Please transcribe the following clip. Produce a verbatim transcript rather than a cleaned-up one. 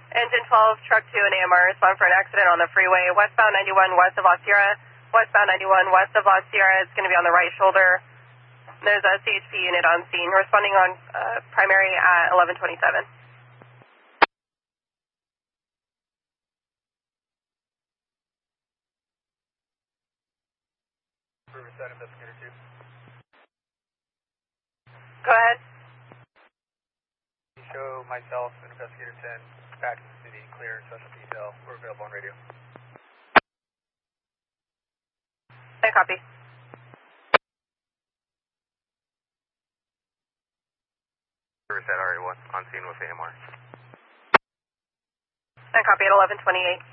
Engine twelve, truck two, and A M R respond for an accident on the freeway, westbound ninety-one west of La Sierra, westbound ninety-one west of La Sierra. It's going to be on the right shoulder. There's a C H P unit on scene, responding on uh, primary at eleven twenty-seven. Riverside Investigator two. Go ahead. Show myself and Investigator ten back to the city, clear, special detail. We're available on radio. I copy. Riverside R A one, on scene with A M R. I copy at eleven twenty-eight.